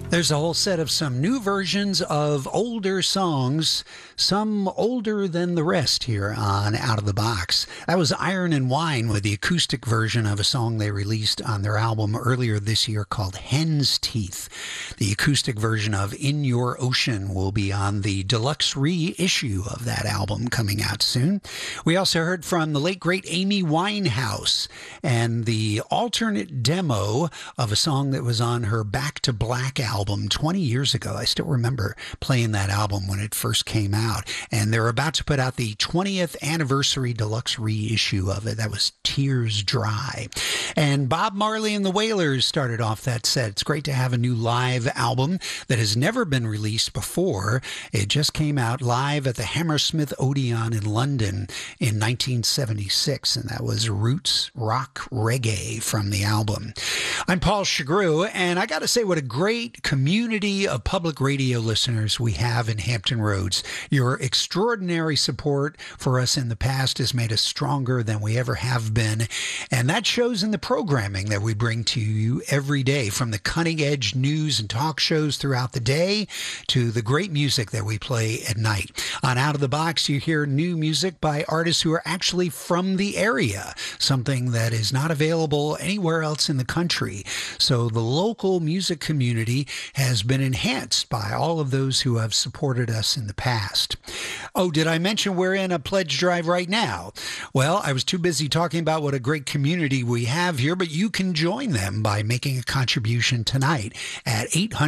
There's a whole set of some new versions of older songs, some older than the rest here on Out of the Box. That was Iron and Wine with the acoustic version of a song they released on their album earlier this year called Hen's Teeth. The acoustic version of In Your Ocean will be on the deluxe reissue of that album coming out soon. We also heard from the late great Amy Winehouse and the alternate demo of a song that was on her Back to Black album 20 years ago. I still remember playing that album when it first came out, and they're about to put out the 20th anniversary deluxe reissue of it. That was Tears Dry. And Bob Marley and the Wailers started off that set. It's great to have a new live album that has never been released before. It just came out live at the Hammersmith Odeon in London in 1976, and that was Roots Rock Reggae from the album. I'm Paul Chagru, and I got to say, what a great community of public radio listeners we have in Hampton Roads. Your extraordinary support for us in the past has made us stronger than we ever have been, and that shows in the programming that we bring to you every day, from the cutting-edge news and talk shows throughout the day to the great music that we play at night. On Out of the Box, you hear new music by artists who are actually from the area, something that is not available anywhere else in the country. So the local music community has been enhanced by all of those who have supported us in the past. Oh, did I mention we're in a pledge drive right now? Well, I was too busy talking about what a great community we have here, but you can join them by making a contribution tonight at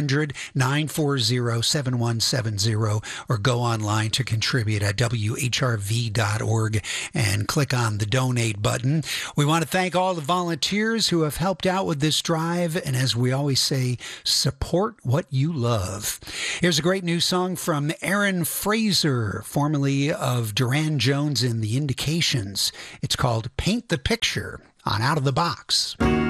800-940-7170 or go online to contribute at whrv.org and click on the donate button. We want to thank all the volunteers who have helped out with this drive, and as we always say, support what you love. Here's a great new song from Aaron Fraser, formerly of Duran Jones and the Indications. It's called Paint the Picture on Out of the Box.